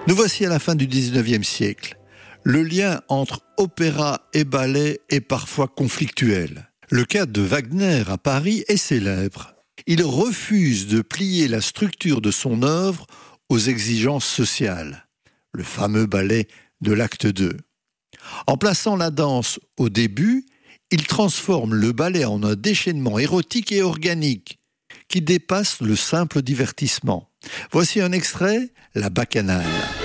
Nous voici à la fin du 19e siècle. Le lien entre opéra et ballet est parfois conflictuel. Le cas de Wagner à Paris est célèbre. Il refuse de plier la structure de son œuvre aux exigences sociales. Le fameux ballet de l'acte 2. En plaçant la danse au début, il transforme le ballet en un déchaînement érotique et organique qui dépasse le simple divertissement. Voici un extrait, La Bacchanale.